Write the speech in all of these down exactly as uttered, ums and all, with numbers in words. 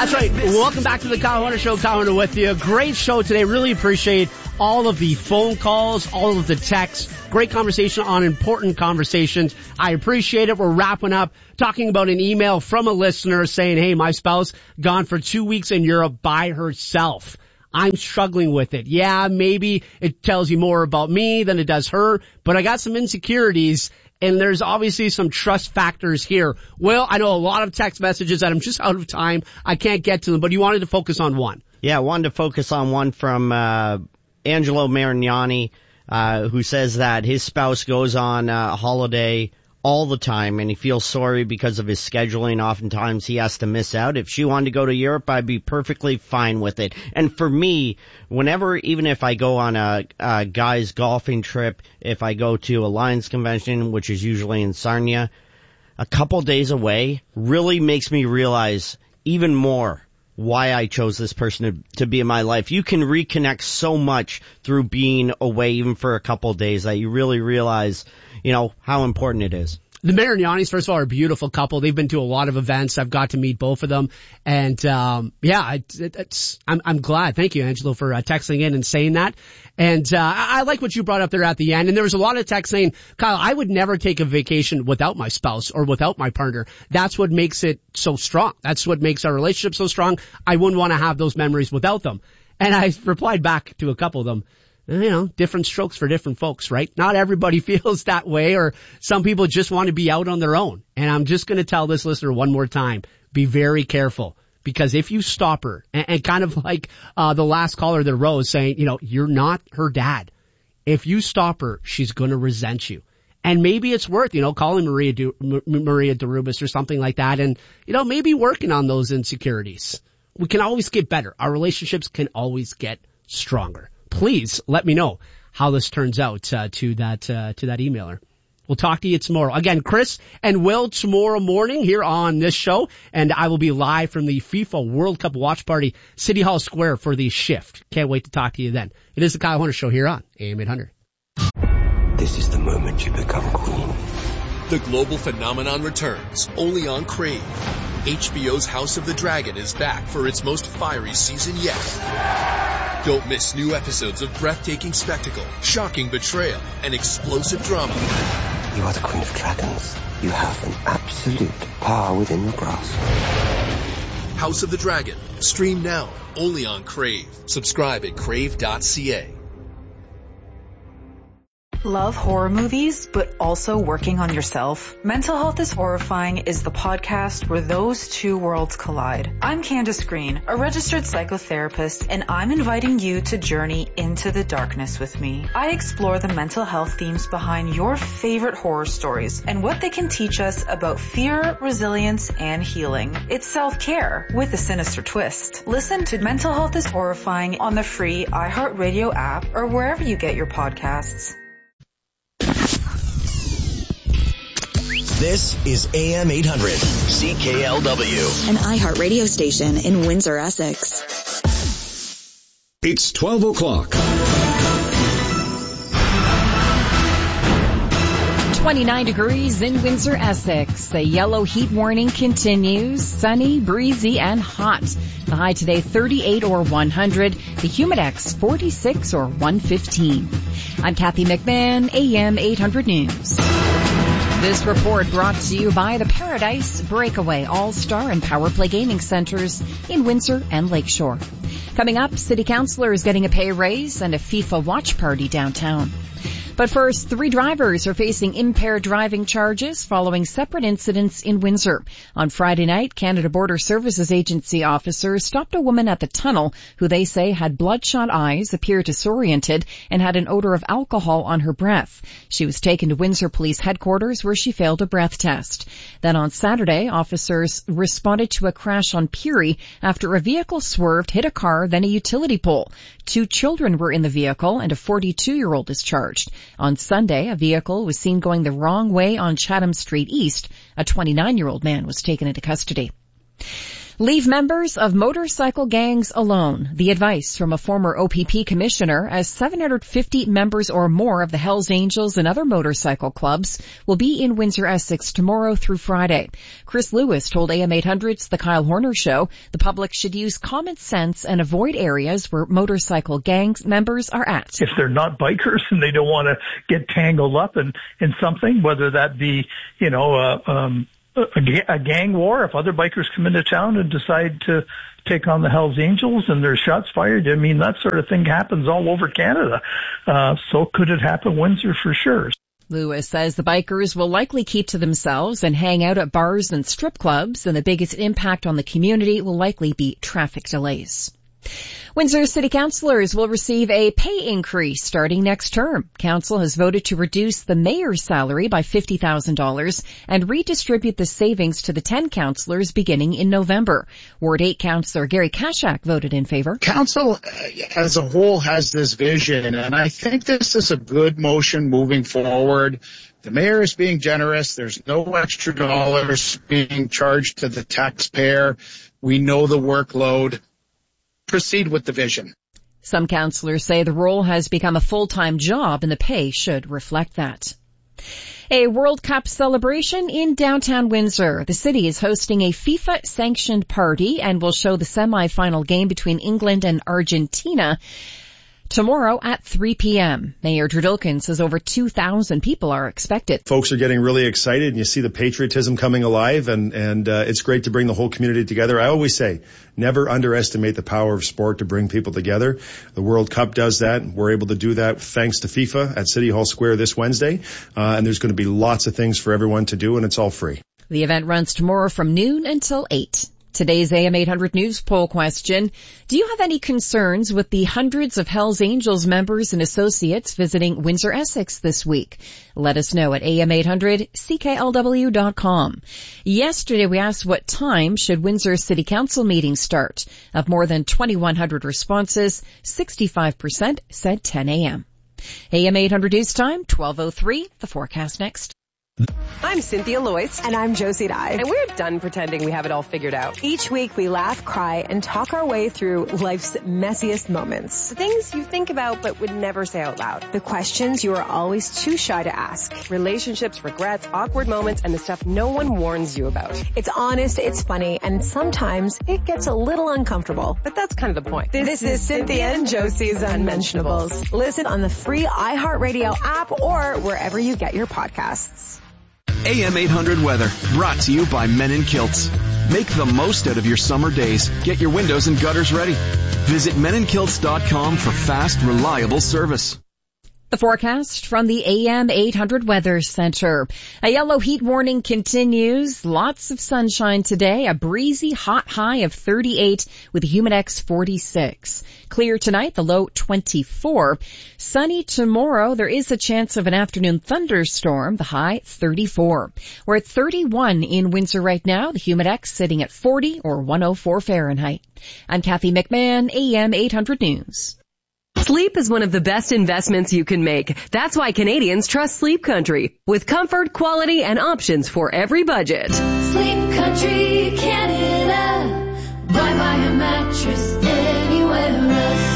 That's right. Welcome back to the Kyle Hunter Show. Kyle Hunter with you. Great show today. Really appreciate all of the phone calls, all of the texts. Great conversation on important conversations. I appreciate it. We're wrapping up talking about an email from a listener saying, hey, my spouse gone for two weeks in Europe by herself. I'm struggling with it. Yeah, maybe it tells you more about me than it does her, but I got some insecurities. And there's obviously some trust factors here. Well, I know a lot of text messages that I'm just out of time. I can't get to them, but you wanted to focus on one. Yeah, I wanted to focus on one from uh Angelo Marignani, uh who says that his spouse goes on a holiday all the time, and he feels sorry because of his scheduling. Oftentimes he has to miss out. If she wanted to go to Europe, I'd be perfectly fine with it. And for me, whenever, even if I go on a, a guy's golfing trip, if I go to a Lions convention, which is usually in Sarnia, a couple days away really makes me realize even more why I chose this person to, to be in my life. You can reconnect so much through being away even for a couple days that you really realize, you know, how important it is. The Marignanis, first of all, are a beautiful couple. They've been to a lot of events. I've got to meet both of them. And, um, yeah, it, it, it's, I'm, I'm glad. Thank you, Angelo, for uh, texting in and saying that. And, uh, I, I like what you brought up there at the end. And there was a lot of text saying, Kyle, I would never take a vacation without my spouse or without my partner. That's what makes it so strong. That's what makes our relationship so strong. I wouldn't want to have those memories without them. And I replied back to a couple of them. You know, different strokes for different folks, right? Not everybody feels that way, or some people just want to be out on their own. And I'm just going to tell this listener one more time, be very careful. Because if you stop her, and, and kind of like uh the last caller that Rose saying, you know, you're not her dad. If you stop her, she's going to resent you. And maybe it's worth, you know, calling Maria du, M- Maria Derubis or something like that, and, you know, maybe working on those insecurities. We can always get better. Our relationships can always get stronger. Please let me know how this turns out uh, to that uh, to that emailer. We'll talk to you tomorrow. Again, Chris and Will tomorrow morning here on this show, and I will be live from the FIFA World Cup watch party, City Hall Square, for the shift. Can't wait to talk to you then. It is the Kyle Hunter Show here on A M eight hundred. This is the moment you become queen. The global phenomenon returns, only on Crave. H B O's House of the Dragon is back for its most fiery season yet. Don't miss new episodes of breathtaking spectacle, shocking betrayal, and explosive drama. You are the Queen of Dragons. You have an absolute power within your grasp. House of the Dragon. Stream now, only on Crave. Subscribe at crave dot c a. Love horror movies, but also working on yourself? Mental Health is Horrifying is the podcast where those two worlds collide. I'm Candace Green, a registered psychotherapist, and I'm inviting you to journey into the darkness with me. I explore the mental health themes behind your favorite horror stories and what they can teach us about fear, resilience, and healing. It's self-care with a sinister twist. Listen to Mental Health is Horrifying on the free iHeartRadio app or wherever you get your podcasts. This is A M eight hundred, C K L W. An iHeart radio station in Windsor, Essex. It's twelve o'clock. twenty-nine degrees in Windsor, Essex. A yellow heat warning continues. Sunny, breezy, and hot. The high today thirty-eight or one hundred. The humidex forty-six or one fifteen. I'm Kathy McMahon, A M eight hundred News. This report brought to you by the Paradise Breakaway All-Star and Power Play Gaming Centers in Windsor and Lakeshore. Coming up, City Councillors getting a pay raise and a FIFA watch party downtown. But first, three drivers are facing impaired driving charges following separate incidents in Windsor. On Friday night, Canada Border Services Agency officers stopped a woman at the tunnel who they say had bloodshot eyes, appeared disoriented, and had an odor of alcohol on her breath. She was taken to Windsor Police Headquarters where she failed a breath test. Then on Saturday, officers responded to a crash on Peary after a vehicle swerved, hit a car, then a utility pole. Two children were in the vehicle and a forty-two-year-old is charged. On Sunday, a vehicle was seen going the wrong way on Chatham Street East. A twenty-nine-year-old man was taken into custody. Leave members of motorcycle gangs alone. The advice from a former O P P commissioner, as seven hundred fifty members or more of the Hells Angels and other motorcycle clubs will be in Windsor-Essex tomorrow through Friday. Chris Lewis told A M eight hundred's The Kyle Horner Show the public should use common sense and avoid areas where motorcycle gangs members are at. If they're not bikers and they don't want to get tangled up in, in something, whether that be, you know, uh, um, a, a gang war, if other bikers come into town and decide to take on the Hells Angels and there's shots fired, I mean, that sort of thing happens all over Canada. Uh, so could it happen Windsor? For sure. Lewis says the bikers will likely keep to themselves and hang out at bars and strip clubs, and the biggest impact on the community will likely be traffic delays. Windsor City Councillors will receive a pay increase starting next term. Council has voted to reduce the mayor's salary by fifty thousand dollars and redistribute the savings to the ten councillors beginning in November. Ward eight Councillor Gary Kashak voted in favor. Council as a whole has this vision, and I think this is a good motion moving forward. The mayor is being generous. There's no extra dollars being charged to the taxpayer. We know the workload. Proceed with the vision. Some councillors say the role has become a full-time job and the pay should reflect that. A World Cup celebration in downtown Windsor. The city is hosting a FIFA-sanctioned party and will show the semi-final game between England and Argentina tomorrow at three p.m. Mayor Dredilkin says over two thousand people are expected. Folks are getting really excited, and you see the patriotism coming alive, and, and uh, it's great to bring the whole community together. I always say, never underestimate the power of sport to bring people together. The World Cup does that. We're able to do that thanks to FIFA at City Hall Square this Wednesday, uh, and there's going to be lots of things for everyone to do, and it's all free. The event runs tomorrow from noon until eight. Today's A M eight hundred News poll question: do you have any concerns with the hundreds of Hells Angels members and associates visiting Windsor-Essex this week? Let us know at A M eight hundred C K L W dot com. Yesterday we asked what time should Windsor City Council meetings start. Of more than twenty-one hundred responses, sixty-five percent said ten a.m. A M eight hundred News Time, twelve oh three. The forecast next. I'm Cynthia Loyce. And I'm Josie Dye. And we're done pretending we have it all figured out. Each week we laugh, cry, and talk our way through life's messiest moments. The things you think about but would never say out loud. The questions you are always too shy to ask. Relationships, regrets, awkward moments, and the stuff no one warns you about. It's honest, it's funny, and sometimes it gets a little uncomfortable. But that's kind of the point. This, this is Cynthia and Josie's Unmentionables. Listen on the free iHeartRadio app or wherever you get your podcasts. A M eight hundred weather, brought to you by Men in Kilts. Make the most out of your summer days. Get your windows and gutters ready. Visit men in kilts dot com for fast, reliable service. The forecast from the A M eight hundred Weather Center. A yellow heat warning continues. Lots of sunshine today. A breezy hot high of thirty-eight with a humidex forty-six. Clear tonight, the low twenty-four. Sunny tomorrow. There is a chance of an afternoon thunderstorm. The high thirty-four. We're at thirty-one in Windsor right now. The humidex sitting at forty or one oh four Fahrenheit. I'm Kathy McMahon, A M eight hundred News. Sleep is one of the best investments you can make. That's why Canadians trust Sleep Country. With comfort, quality, and options for every budget. Sleep Country, Canada. Buy, buy a mattress anywhere else.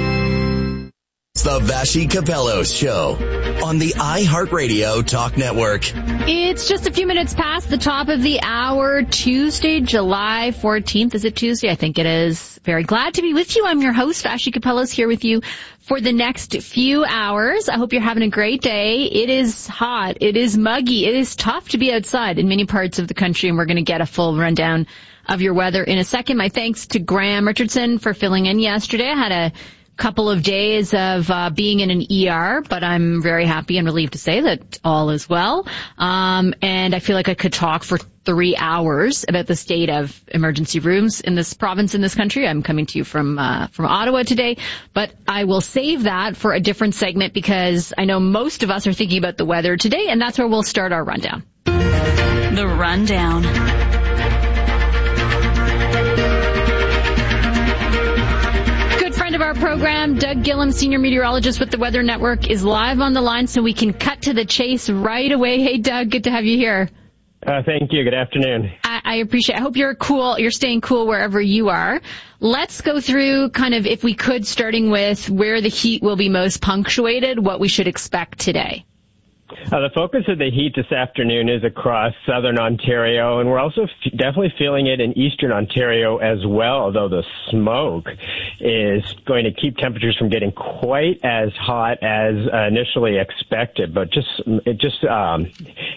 The Vashi Capellos Show on the iHeartRadio Talk Network. It's just a few minutes past the top of the hour, Tuesday, July fourteenth. Is it Tuesday? I think it is. Very glad to be with you. I'm your host, Vashi Capellos, here with you for the next few hours. I hope you're having a great day. It is hot. It is muggy. It is tough to be outside in many parts of the country, and we're going to get a full rundown of your weather in a second. My thanks to Graham Richardson for filling in yesterday. I had a couple of days of uh, being in an E R, but I'm very happy and relieved to say that all is well. Um, and I feel like I could talk for three hours about the state of emergency rooms in this province, in this country. I'm coming to you from uh, from Ottawa today, but I will save that for a different segment because I know most of us are thinking about the weather today, and that's where we'll start our rundown. The Rundown. Of our program, Doug Gillum, senior meteorologist with the Weather Network, is live on the line, so we can cut to the chase right away. Hey, Doug, good to have you here. Uh, thank you. Good afternoon. I, I appreciate it. I hope you're cool. You're staying cool wherever you are. Let's go through kind of, if we could, starting with where the heat will be most punctuated, what we should expect today. Uh, the focus of the heat this afternoon is across southern Ontario, and we're also f- definitely feeling it in eastern Ontario as well, although the smoke is going to keep temperatures from getting quite as hot as uh, initially expected. But just, it just, um,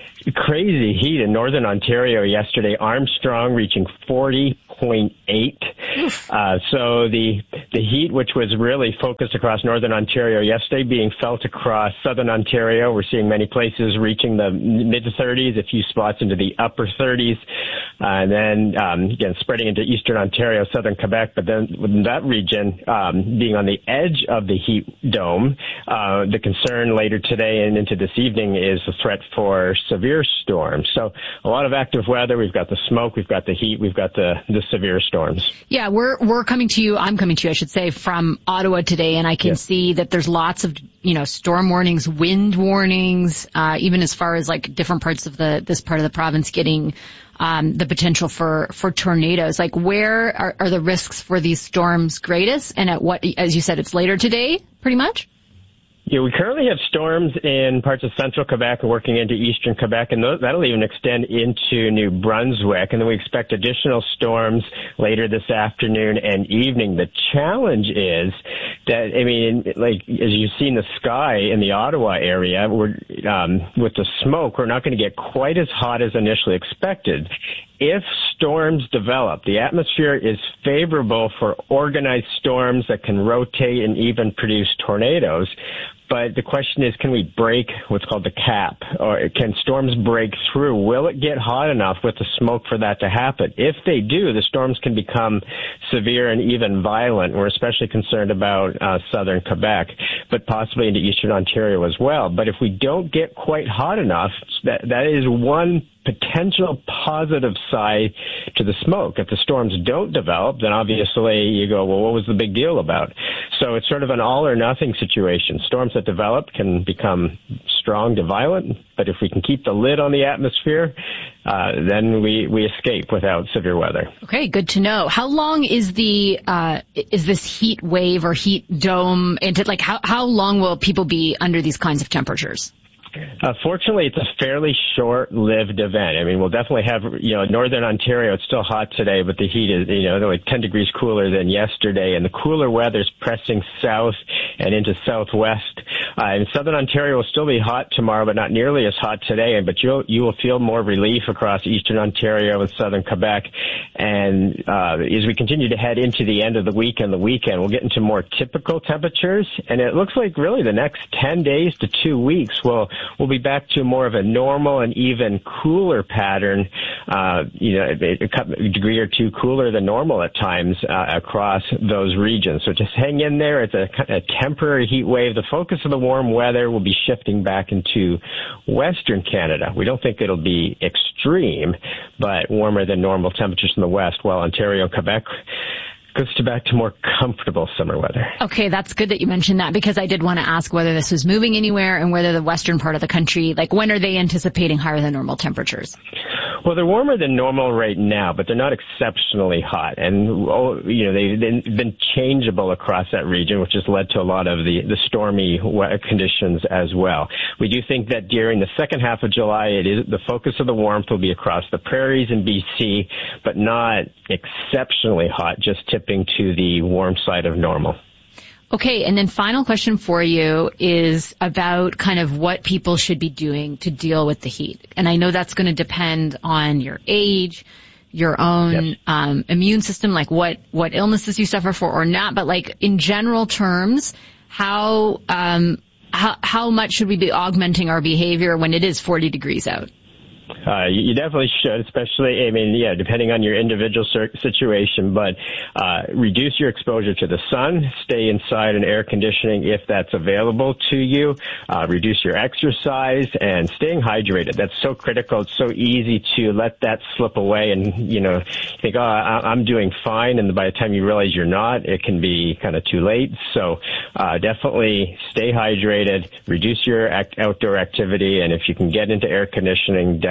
crazy heat in northern Ontario yesterday. Armstrong reaching forty point eight. Uh, so the the heat, which was really focused across northern Ontario yesterday, being felt across southern Ontario. We're seeing many places reaching the mid thirties, a few spots into the upper thirties, uh, and then um, again spreading into eastern Ontario, southern Quebec. But then within that region, um, being on the edge of the heat dome, uh, the concern later today and into this evening is the threat for severe storms. So a lot of active weather. We've got the smoke, we've got the heat, we've got the, the severe storms. Yeah, we're we're coming to you. I'm coming to you, I should say, from Ottawa today, and I can yeah. see that there's lots of you know storm warnings, wind warnings, uh, even as far as like different parts of the this part of the province getting um, the potential for for tornadoes. Like, where are, are the risks for these storms greatest, and at what? As you said, it's later today, pretty much. Yeah, we currently have storms in parts of central Quebec and working into eastern Quebec, and that'll even extend into New Brunswick. And then we expect additional storms later this afternoon and evening. The challenge is that, I mean, like, as you see in the sky in the Ottawa area, we're, um, with the smoke, we're not going to get quite as hot as initially expected. If storms develop, the atmosphere is favorable for organized storms that can rotate and even produce tornadoes. But the question is, can we break what's called the cap? Or can storms break through? Will it get hot enough with the smoke for that to happen? If they do, the storms can become severe and even violent. We're especially concerned about uh, southern Quebec, but possibly into eastern Ontario as well. But if we don't get quite hot enough, that that is one potential positive side to the smoke. If the storms don't develop, then obviously you go, well, what was the big deal about? So it's sort of an all or nothing situation. Storms that develop can become strong to violent, but if we can keep the lid on the atmosphere, uh, then we, we escape without severe weather. Okay, good to know. How long is the, uh, is this heat wave or heat dome? Into, like, how, how long will people be under these kinds of temperatures? Uh, fortunately, it's a fairly short-lived event. I mean, we'll definitely have, you know, northern Ontario, it's still hot today, but the heat is, you know, they're like ten degrees cooler than yesterday, and the cooler weather's pressing south and into southwest. Uh, and southern Ontario will still be hot tomorrow, but not nearly as hot today, but you'll, you will feel more relief across eastern Ontario and southern Quebec. And uh, as we continue to head into the end of the week and the weekend, we'll get into more typical temperatures, and it looks like really the next ten days to two weeks will we'll be back to more of a normal and even cooler pattern, uh, you know, a degree or two cooler than normal at times uh, across those regions. So just hang in there. It's a, a temporary heat wave. The focus of the warm weather will be shifting back into Western Canada. We don't think it'll be extreme, but warmer than normal temperatures in the west, while Ontario and Quebec goes to back to more comfortable summer weather. Okay, that's good that you mentioned that, because I did want to ask whether this was moving anywhere and whether the western part of the country, like, when are they anticipating higher than normal temperatures? Well, they're warmer than normal right now, but they're not exceptionally hot. And, oh, you know, they've been changeable across that region, which has led to a lot of the, the stormy weather conditions as well. We do think that during the second half of July, it is the focus of the warmth will be across the prairies in B C, but not exceptionally hot, just tipping to the warm side of normal. Okay, and then final question for you is about kind of what people should be doing to deal with the heat. And I know that's going to depend on your age, your own yep. um, immune system, like what, what illnesses you suffer for or not. But like in general terms, how, um, how, how much should we be augmenting our behavior when it is forty degrees out? Uh, you definitely should, especially, I mean, yeah, depending on your individual situation, but uh, reduce your exposure to the sun, stay inside in air conditioning if that's available to you, uh, reduce your exercise, and staying hydrated. That's so critical. It's so easy to let that slip away and, you know, think, oh, I'm doing fine, and by the time you realize you're not, it can be kind of too late. So uh, definitely stay hydrated, reduce your act- outdoor activity, and if you can get into air conditioning, definitely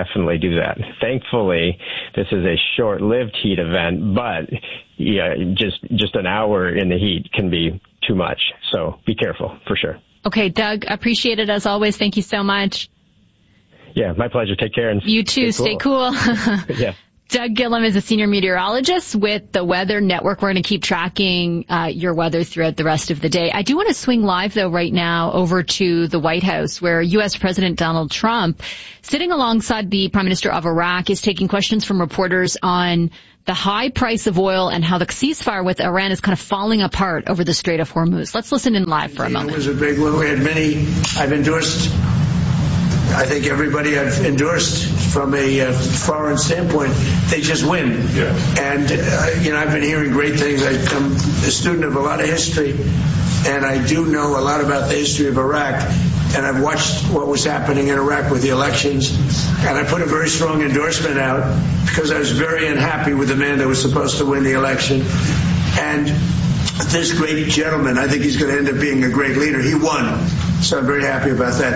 definitely do that. Thankfully, this is a short-lived heat event, but yeah, just just an hour in the heat can be too much. So be careful, for sure. Okay, Doug, appreciate it as always. Thank you so much. Yeah, my pleasure. Take care. And you too. Stay cool. Stay cool. Yeah. Doug Gillum is a senior meteorologist with the Weather Network. We're going to keep tracking uh, your weather throughout the rest of the day. I do want to swing live, though, right now over to the White House, where U S President Donald Trump, sitting alongside the Prime Minister of Iraq, is taking questions from reporters on the high price of oil and how the ceasefire with Iran is kind of falling apart over the Strait of Hormuz. Let's listen in live for a moment. It was a big one. We had many. I've endorsed I think everybody I've endorsed from a uh, foreign standpoint, they just win. Yeah. And, uh, you know, I've been hearing great things. I, I'm a student of a lot of history, and I do know a lot about the history of Iraq. And I've watched what was happening in Iraq with the elections. And I put a very strong endorsement out because I was very unhappy with the man that was supposed to win the election. And this great gentleman, I think he's going to end up being a great leader. He won. So I'm very happy about that.